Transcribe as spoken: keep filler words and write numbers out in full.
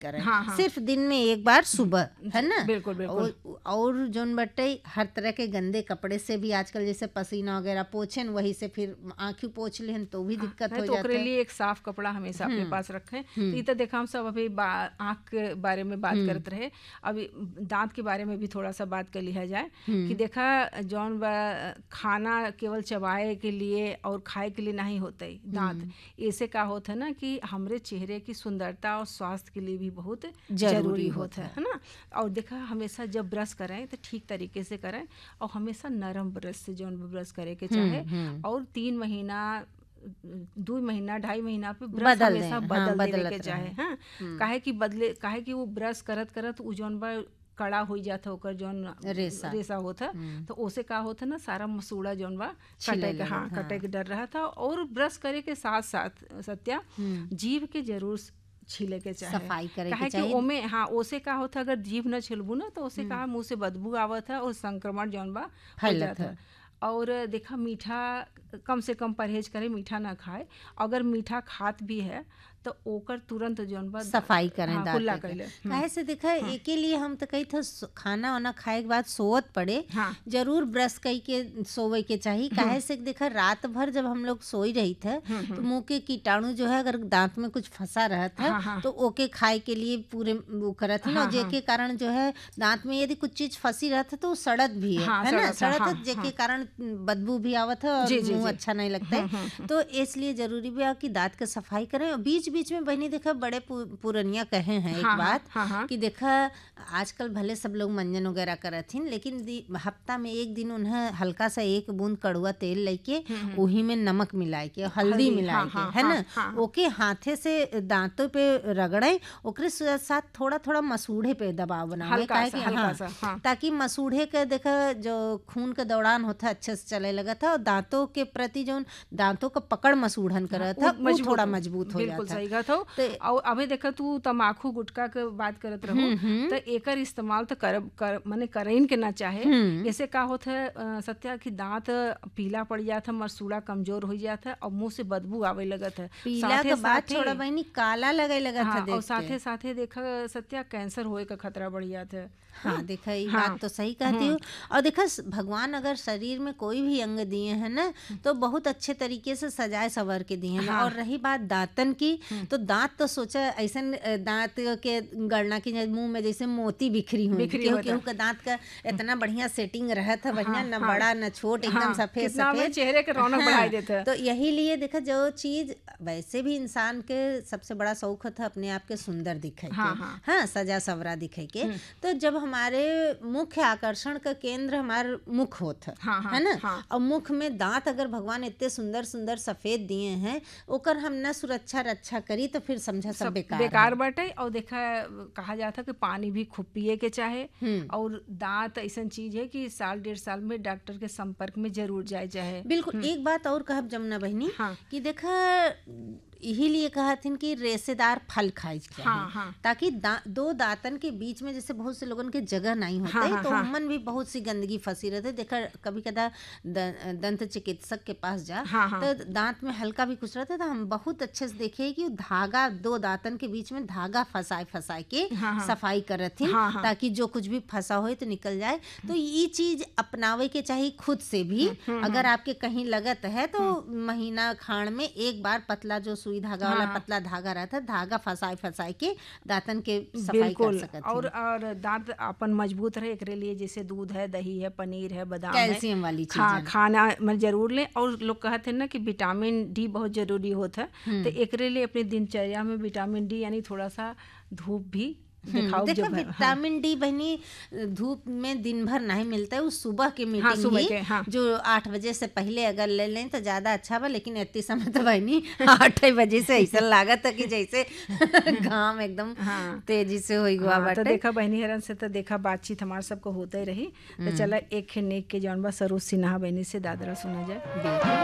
करें। हाँ, हाँ। सिर्फ दिन में एक बार सुबह, है ना। बिल्कुल बिल्कुल। और, और जोन बटे हर तरह के गंदे कपड़े से भी आजकल जैसे पसीना वगैरह पोछें, वही से फिर आँखें पोछ लें तो भी दिक्कत हो तो जाता है। लिए एक साफ कपड़ा हमेशा अपने पास रखें। तो ये तो देखा हम सब अभी आँख के बारे में बात करते रहे, अभी दांत के बारे में भी थोड़ा सा बात कर लिया जाए कि देखा जौन खाना केवल चबाए के लिए और खाए के लिए नहीं होता है दांत, ऐसे का होता है ना कि हमारे चेहरे की सुंदरता और स्वास्थ्य के लिए भी बहुत जरूरी होता है, है ना। और देखा हमेशा जब ब्रश करें तो ठीक तरीके से करें और हमेशा नरम ब्रश से जौन ब्रश करे के चाहे, और तीन महीना दो महीना ढाई महीना पे ब्रश हमेशा बदल हाँ, देने के चाहे। हाँ, काहे कि बदले काहे कि वो ब्रश करत करत उ जौन बा कड़ा हो जाता ओकर जौन रेसा, रेसा होता, तो ओसे का होता ना सारा मसूड़ा जौन बा कटे के हाँ कटे के डर रहा था। और ब्रश करे के साथ साथ सत्या जीभ के जरूर छीले के चाहे, सफाई करे के चाहिए। ओमे हाँ ओसे का होता अगर जीभ न छिलबू ना तो ओसे का मुंह से बदबू आवत है और संक्रमण जौन बा फैल जाता है। और देखा मीठा कम से कम परहेज करे, मीठा ना खाए, अगर मीठा खात भी है तो ओकर तुरंत जौन बा सफाई करें, हाँ, दांत के। काहे से देखा हाँ। एक के लिए हम तो कही था खाना वाना खाए के बाद सोवत पड़े हाँ। जरूर ब्रश कई के सोवे के चाहिए। काहे से देखा रात भर जब हम लोग सोई रही थे तो मुंह के कीटाणु जो है अगर दांत में कुछ फंसा रहा था हाँ, हाँ। तो ओके खाए के लिए पूरे वो करत है ना, जेके कारण जो है दांत में यदि कुछ चीज फंसी रहता तो सड़त भी है, है ना, सड़त जेके कारण बदबू भी आवत है और मुंह अच्छा नहीं लगता है। तो इसलिए जरूरी भी है कि दांत के सफाई करें। बीच बीच में बहनी देखा बड़े पुरनिया कहे हैं एक हाँ, बात हाँ, हाँ, कि देखा आजकल भले सब लोग मंजन वगैरह करत हैं, लेकिन हफ्ता में एक दिन उन्हें हल्का सा एक बूंद कड़वा तेल लेके वही में नमक मिलाए के हल्दी मिलाए के है ना, ओके हाथे से दांतों पे रगड़े, ओकरे साथ थोड़ा थोड़ा मसूड़े पे दबाव बनाए ताकि मसूड़े के देखा जो खून का दौड़ान होता है अच्छे से चले लगा था और दांतों के प्रति जो दांतों का पकड़ मसूड़न कर था वो थोड़ा मजबूत हो जाता। और अभी देखा तू तम्बाकू गुटखा के बात करत रहो तो एकर इस्तेमाल तो कर, कर माने करें के ना चाहे। ऐसे का होता है सत्या कि दांत पीला पड़ जाता, मसूड़ा कमजोर हो जाता और मुंह से बदबू आवे लगत है, पीला के बाद थोड़ा बहनी काला लगे लगा था। और साथे साथे देखा सत्या कैंसर होए का खतरा बढ़ जाता है। हाँ देखा ये हाँ, बात तो सही कहती हूँ। और देखा भगवान अगर शरीर में कोई भी अंग दिए हैं ना तो बहुत अच्छे तरीके से सजाए सवर के दिए हैं हाँ। और रही बात दांतन की तो दांत तो सोचा ऐसा दांत के गणना की मुंह में जैसे मोती बिखरी हुई, केहू का दांत का इतना बढ़िया सेटिंग रहा था, बढ़िया न बड़ा न छोट, एकदम सफेद सफेद, चेहरे के रौनक बढ़ा देता है। तो यही लिए देखा जो चीज वैसे भी इंसान के सबसे बड़ा शौक था अपने आप के सुंदर दिखे के हाँ सजा सवरा दिखे के, तो जब हमारे मुख्य आकर्षण का केंद्र हमारे मुख होता हाँ, है ना हाँ। और मुख में दांत अगर भगवान इतने सुंदर सुंदर सफेद दिए हैं ओकर हम न सुरक्षा रक्षा करी तो फिर समझा सब बेकार बेकार बाटे। और देखा कहा जाता कि पानी भी खूब पिए के चाहे, और दांत ऐसा चीज है कि साल डेढ़ साल में डॉक्टर के संपर्क में जरूर जाए चाहे। बिल्कुल। एक बात और कहब जमुना बहनी हाँ। कि देखा यही लिए कहा थी कि रेसेदार फल खाए चाहिए हाँ, हाँ। ताकि दा, दो दांतन के बीच में जैसे बहुत से लोगों के जगह नहीं होते हाँ, हाँ, तो हाँ। उमन भी बहुत सी गंदगी फंसी रहते। देखा कभी कदा दंत चिकित्सक के पास जा हाँ, हाँ। तो दांत में हल्का भी कुछ रहता तो हम बहुत अच्छे से देखे कि धागा दो दांतन के बीच में धागा फंसाए फंसाए के हाँ, हाँ। सफाई करत थी हाँ, हाँ। ताकि जो कुछ भी फंसा हो तो निकल जाए। तो ये चीज अपनावे के चाहिए खुद से भी। अगर आपके कहीं लगत है तो महीना खाण में एक बार पतला जो सुई धागा हाँ। वाला पतला धागा रहता धागा फंसाए फंसाए के दांतन के सफाई कर सकते। और और दांत अपन मजबूत रहे एकरे लिए जैसे दूध है, दही है, पनीर है, बादाम है, कैल्शियम वाली चीज हाँ, खाना में जरूर लें। और लोग कहते हैं ना कि विटामिन डी बहुत जरूरी होता है, तो एकरे लिए अपनी दिनचर्या में विटामिन डी यानी थोड़ा सा धूप भी दिखाओ। देखो विटामिन डी बहनी धूप में दिन भर नहीं मिलता है, उस सुबह की मीटिंग हाँ, सुबह के, हाँ। जो आठ बजे से पहले अगर ले लें तो ज्यादा अच्छा बा, लेकिन इतनी समय तो बहनी आठ बजे से ऐसा लागत है कि जैसे घाम एकदम हाँ। तेजी से हो गया हाँ, तो देखा बहनी हरन से तो देखा बातचीत हमारे सबको होता ही रही। तो चला एक नेक के जौन बा सरोज सिन्हा बहनी से दादरा सुना जाए।